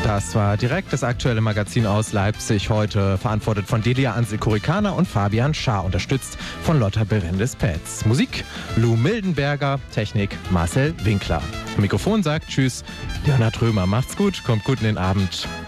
Das war direkt das aktuelle Magazin aus Leipzig. Heute verantwortet von Delia Ansel-Kurikana und Fabian Schaar, unterstützt von Lotta Berendis-Petz. Musik Lou Mildenberger, Technik Marcel Winkler. Am Mikrofon sagt Tschüss, Jörner Trömer. Macht's gut, kommt gut in den Abend.